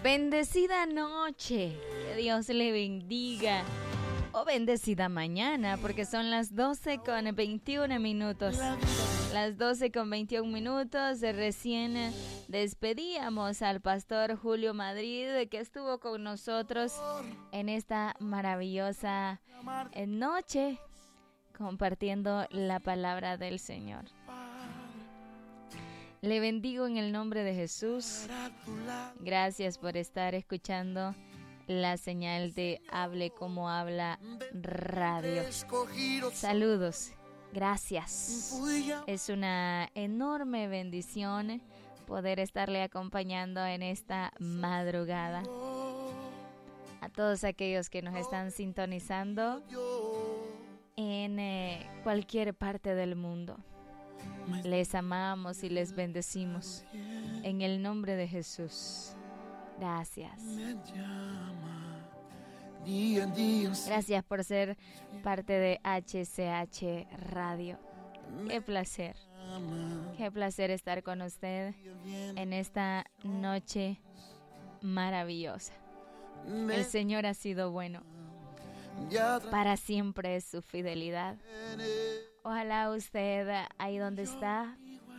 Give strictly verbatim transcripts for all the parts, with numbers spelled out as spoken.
Bendecida noche, que Dios le bendiga. O bendecida mañana, porque son las doce con veintiuno minutos. Las doce con veintiuno minutos. Recién despedíamos al pastor Julio Madrid, que estuvo con nosotros en esta maravillosa noche, compartiendo la palabra del Señor. Le bendigo en el nombre de Jesús. Gracias por estar escuchando la señal de Hable Como Habla Radio. Saludos, gracias. Es una enorme bendición poder estarle acompañando en esta madrugada. A todos aquellos que nos están sintonizando en eh, cualquier parte del mundo, les amamos y les bendecimos en el nombre de Jesús. Gracias. Gracias por ser parte de H C H Radio. Qué placer. Qué placer estar con usted en esta noche maravillosa. El Señor ha sido bueno. Para siempre es su fidelidad. Ojalá usted, ahí donde está,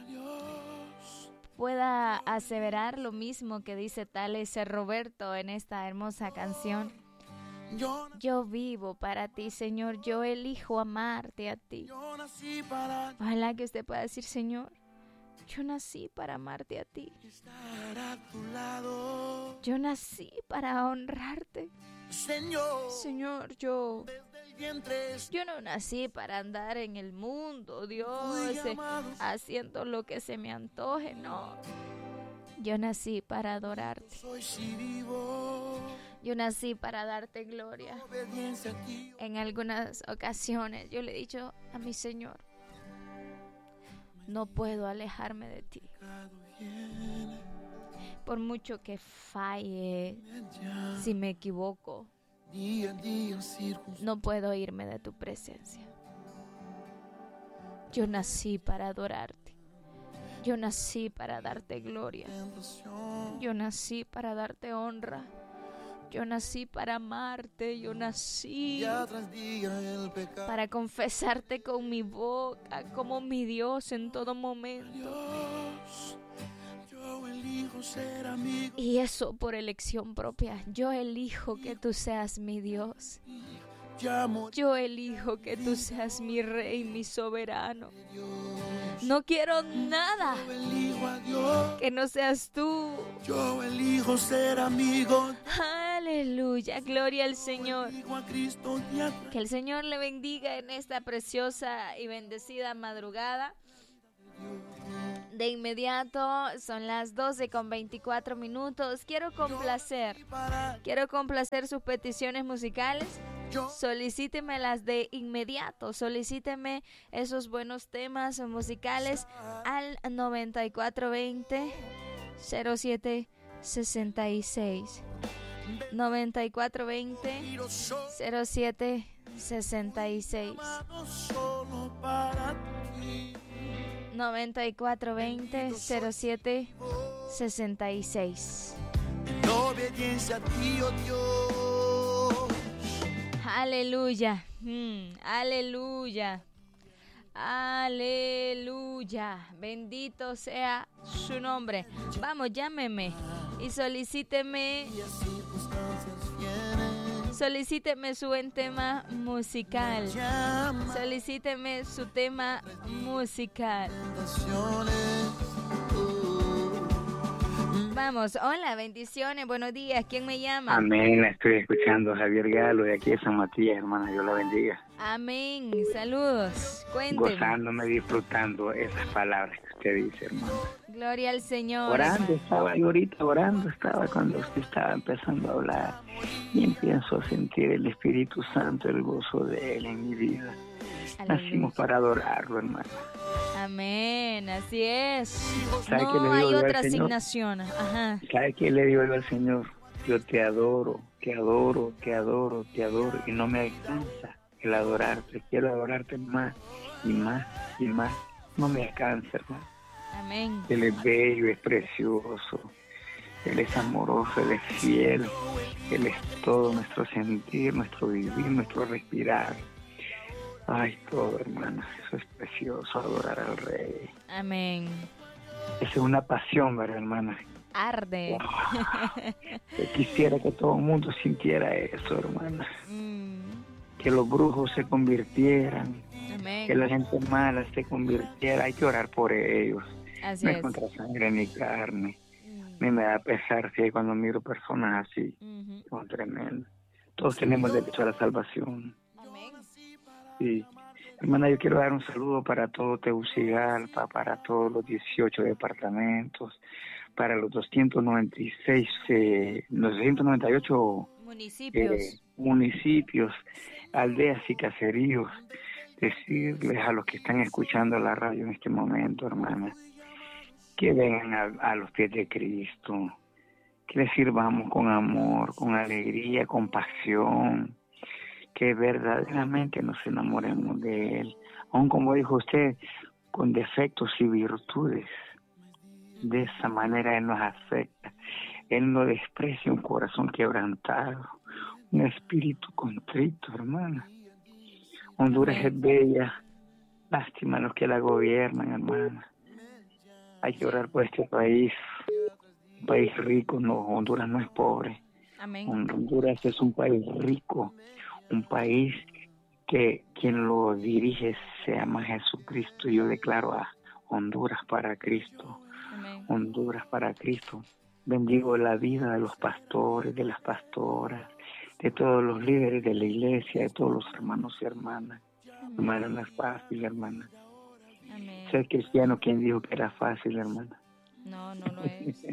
pueda aseverar lo mismo que dice Tales Roberto en esta hermosa canción. Yo vivo para ti, Señor, yo elijo amarte a ti. Ojalá que usted pueda decir, Señor, yo nací para amarte a ti. Yo nací para honrarte. Señor, yo, yo no nací para andar en el mundo, Dios, eh, haciendo lo que se me antoje, no. Yo nací para adorarte. Yo nací para darte gloria. En algunas ocasiones yo le he dicho a mi Señor, no puedo alejarme de ti. Por mucho que falle, si me equivoco, no puedo irme de tu presencia. Yo nací para adorarte. Yo nací para darte gloria. Yo nací para darte honra. Yo nací para amarte. Yo nací para confesarte con mi boca como mi Dios en todo momento. Y eso por elección propia. Yo elijo que tú seas mi Dios. Yo elijo que tú seas mi rey, mi soberano. No quiero nada que no seas tú. Yo elijo ser amigo. Aleluya, gloria al Señor. Que el Señor le bendiga en esta preciosa y bendecida madrugada. De inmediato, son las doce con veinticuatro minutos. Quiero complacer, quiero complacer sus peticiones musicales. Solicítemelas de inmediato. Solicíteme esos buenos temas musicales al noventa y cuatro veinte cero siete sesenta y seis. noventa y cuatro veinte cero siete sesenta y seis. noventa y cuatro veinte cero siete sesenta y seis. En obediencia a ti, oh Dios. Aleluya, mm, aleluya, aleluya. Bendito sea su nombre. Vamos, llámeme y solicíteme. Solicíteme su buen tema musical. Solicíteme su tema musical. Vamos, hola, bendiciones, buenos días. ¿Quién me llama? Amén, estoy escuchando a Javier Galo de aquí de San Matías, hermana. Dios la bendiga. Amén, saludos. Cuénteme. Gozándome, disfrutando esas palabras que usted dice, hermano. Gloria al Señor. Orando estaba yo ahorita, orando estaba cuando usted estaba empezando a hablar. Y empiezo a sentir el Espíritu Santo, el gozo de Él en mi vida. Aleluya. Nacimos para adorarlo, hermano. Amén, así es. ¿Sabe no qué le digo hay yo otra al Señor? asignación. Ajá. ¿Sabe qué le digo yo al Señor? Yo te adoro, te adoro, te adoro, te adoro. Y no me alcanza el adorarte. Quiero adorarte más y más y más. No me alcanza, hermano. Amén. Él es bello, es precioso. Él es amoroso, Él es fiel, Él es todo nuestro sentir, nuestro vivir, nuestro respirar. Ay, todo, hermana, eso es precioso, adorar al Rey. Amén. Esa es una pasión, ¿verdad, hermana? Arde. Wow. Yo quisiera que todo el mundo sintiera eso, hermana. Mm. Que los brujos se convirtieran. Amén. Que la gente mala se convirtiera. Hay que orar por ellos. Así no es. es contra sangre ni carne. Mm. A mí me da pesar sí, cuando miro personas así. Uh-huh. Son tremendos. Todos tenemos derecho a la salvación. Amén. Sí. Hermana, yo quiero dar un saludo para todo Tegucigalpa, para todos los dieciocho departamentos, para los doscientos noventa y seis, eh, los doscientos noventa y ocho municipios. Eh, municipios, aldeas y caseríos. Decirles a los que están escuchando la radio en este momento, hermana, que vengan a, a los pies de Cristo, que les sirvamos con amor, con alegría, con pasión, que verdaderamente nos enamoremos de Él, aun como dijo usted, con defectos y virtudes. De esa manera Él nos afecta. Él no desprecia un corazón quebrantado, un espíritu contrito, hermana. Honduras es bella, lástima a los que la gobiernan, hermana. Hay que orar por este país, un país rico. No, Honduras no es pobre. Amén. Honduras es un país rico, un país que quien lo dirige se llama Jesucristo. Yo declaro a Honduras para Cristo. Amén. Honduras para Cristo. Bendigo la vida de los pastores, de las pastoras, de todos los líderes de la iglesia, de todos los hermanos y hermanas. Amén. Hermana, no es fácil, hermana. Amén. Ser cristiano, ¿quién dijo que era fácil, hermana? No, no lo es.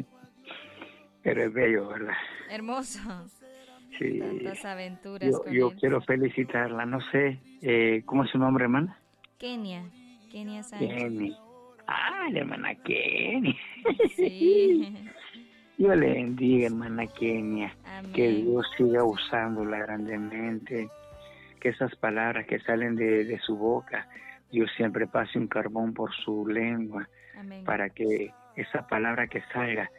Pero es bello, ¿verdad? Hermoso. Sí. Tantas aventuras Yo, con yo él. quiero felicitarla, no sé, eh, ¿cómo es su nombre, hermana? Kenia. Kenia Sánchez. Kenny. Ah, la hermana Kenny. Sí. Dios le bendiga, hermana Kenia. Amén. Que Dios siga usándola grandemente. Que esas palabras que salen de, de su boca, Dios siempre pase un carbón por su lengua. Amén. Para que esa palabra que salga,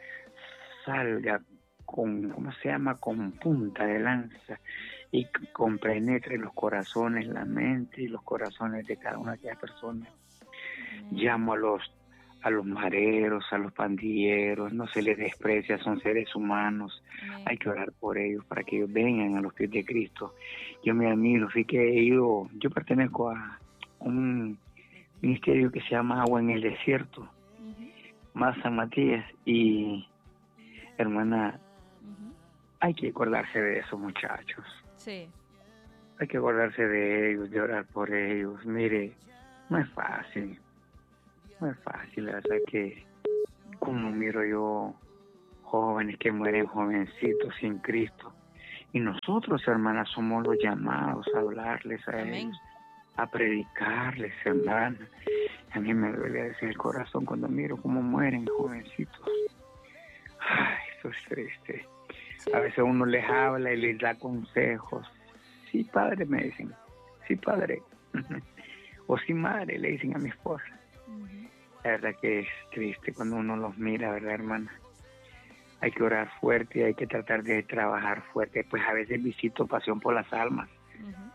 salga con, ¿cómo se llama? Con punta de lanza y compenetre los corazones, la mente y los corazones de cada una de aquellas personas. Amén. Llamo a los a los mareros, a los pandilleros, no se les desprecia, son seres humanos. Amén. Hay que orar por ellos para que ellos vengan a los pies de Cristo. Yo me admiro, sí que he ido, yo pertenezco a un ministerio que se llama Agua en el Desierto, Uh-huh. más San Matías, y hermana, Uh-huh. hay que acordarse de esos muchachos, Sí. hay que acordarse de ellos, de orar por ellos. Mire, no es fácil, no es fácil, la verdad que como miro yo jóvenes que mueren jovencitos sin Cristo, y nosotros, hermanas, somos los llamados a hablarles a Amén. ellos, a predicarles, hermana. A mí me duele decir el corazón cuando miro cómo mueren jovencitos. Ay, eso es triste. A veces uno les habla y les da consejos. Sí, padre, me dicen. Sí, padre. O sí, madre, le dicen a mi esposa. Uh-huh. La verdad que es triste cuando uno los mira, ¿verdad, hermana? Hay que orar fuerte, hay que tratar de trabajar fuerte. Pues a veces visito Pasión por las Almas. Uh-huh.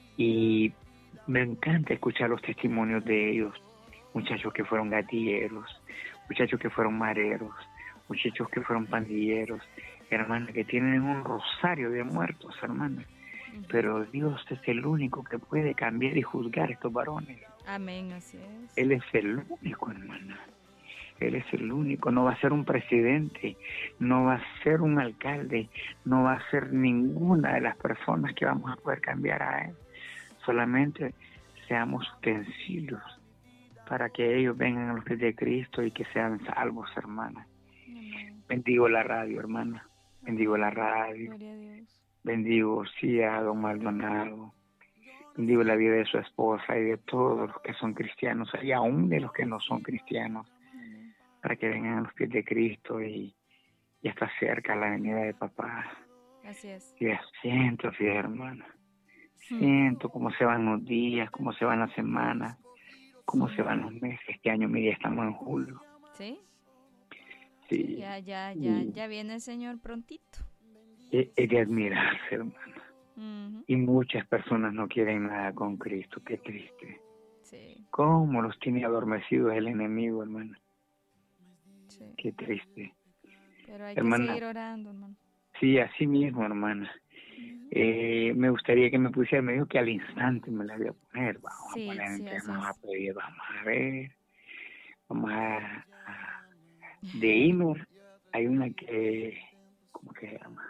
Y me encanta escuchar los testimonios de ellos. Muchachos que fueron gatilleros, muchachos que fueron mareros, muchachos que fueron pandilleros, hermana, que tienen un rosario de muertos, hermana. Uh-huh. Pero Dios es el único que puede cambiar y juzgar a estos varones. Amén, así es. Él es el único, hermana. Él es el único. No va a ser un presidente, no va a ser un alcalde, no va a ser ninguna de las personas que vamos a poder cambiar a Él. Solamente seamos utensilios para que ellos vengan a los pies de Cristo y que sean salvos, hermana. Amén. Bendigo la radio, hermana. Bendigo la radio. Gloria a Dios. Bendigo, sí, a don Maldonado. Bendigo la vida de su esposa y de todos los que son cristianos, y aún de los que no son cristianos, Amén. para que vengan a los pies de Cristo. Y ya está cerca la venida de papá. Así es. Y ya siento, sí, hermana. Siento cómo se van los días, cómo se van las semanas, cómo se van los meses. Este año, mira, estamos en julio. ¿Sí? Sí. Ya, ya, ya, ya viene el Señor prontito. Es, es de admirarse, hermano. Uh-huh. Y muchas personas no quieren nada con Cristo. Qué triste. Sí. Cómo los tiene adormecidos el enemigo, hermano. Sí. Qué triste. Pero hay hermana, que seguir orando, hermano. Sí, así mismo, hermana. Uh-huh. Eh, me gustaría que me pusiera, me dijo que al instante me la voy a poner. Vamos sí, a poner, sí, entonces así vamos es. a pedir, vamos a ver. Vamos a, a de Imer, hay una que, ¿cómo que se llama?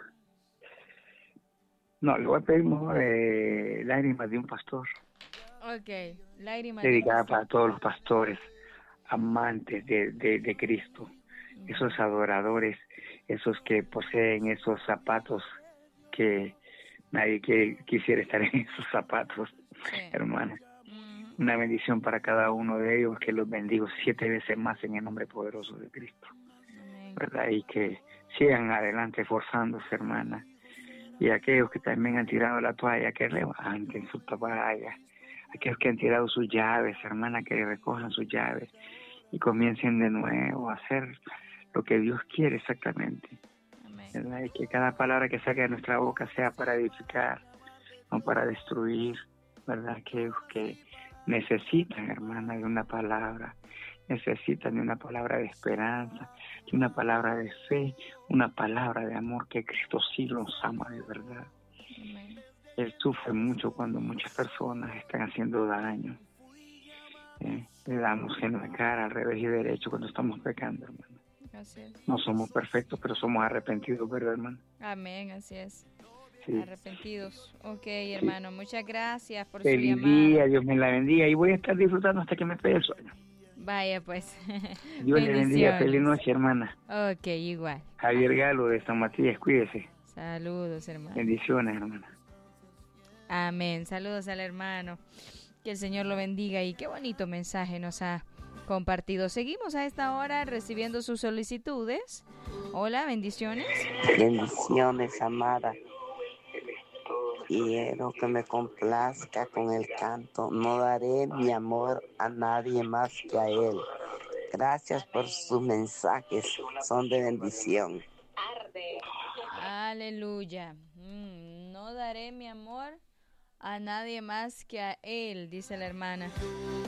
No, le voy a pedir mejor eh, Lágrimas de un pastor. Ok, Lágrimas dedicada de un pastor. Para todos los pastores amantes de, de, de Cristo, uh-huh. Esos adoradores, esos que poseen esos zapatos que nadie que, quisiera estar en esos zapatos, sí. Hermano. Uh-huh. Una bendición para cada uno de ellos, que los bendigo siete veces más en el nombre poderoso de Cristo. Amén. ¿Verdad? Y que sigan adelante esforzándose, hermana. Y aquellos que también han tirado la toalla, que levanten su toalla. Aquellos que han tirado sus llaves, hermana, que recojan sus llaves y comiencen de nuevo a hacer lo que Dios quiere exactamente. ¿Verdad? Y que cada palabra que salga de nuestra boca sea para edificar, no para destruir, ¿verdad? Aquellos que necesitan, hermana, de una palabra, necesitan de una palabra de esperanza, de una palabra de fe, una palabra de amor, que Cristo sí los ama de verdad. Amén. Él sufre mucho cuando muchas personas están haciendo daño. Eh, le damos en la cara, al revés y derecho, cuando estamos pecando, hermano. Así es. No somos perfectos, pero somos arrepentidos, ¿verdad, hermano? Amén, así es. Sí. Arrepentidos. Ok, hermano, sí. Muchas gracias por Feliz su llamada. día, Dios me la bendiga, y voy a estar disfrutando hasta que me pegue el sueño. Vaya, pues. Dios le bendiga, feliz noche, hermana. Ok, igual. Javier Galo de San Matías, cuídese. Saludos, hermano. Bendiciones, hermana. Amén. Saludos al hermano. Que el Señor lo bendiga, y qué bonito mensaje nos ha compartido. Seguimos a esta hora recibiendo sus solicitudes. Hola, bendiciones. Bendiciones, amada. Quiero que me complazca con el canto. No daré mi amor a nadie más que a Él. Gracias por sus mensajes. Son de bendición. Aleluya. Mm, no daré mi amor a nadie más que a Él, dice la hermana.